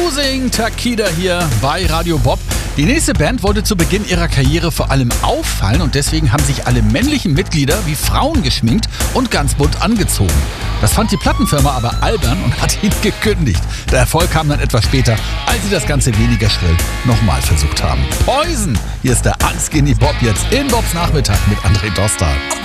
Losing Takida hier bei Radio Bob. Die nächste Band wollte zu Beginn ihrer Karriere vor allem auffallen und deswegen haben sich alle männlichen Mitglieder wie Frauen geschminkt und ganz bunt angezogen. Das fand die Plattenfirma aber albern und hat ihn gekündigt. Der Erfolg kam dann etwas später, als sie das Ganze weniger schrill nochmal versucht haben. Poison! Hier ist der Unskinny Bob jetzt in Bobs Nachmittag mit André Dostal.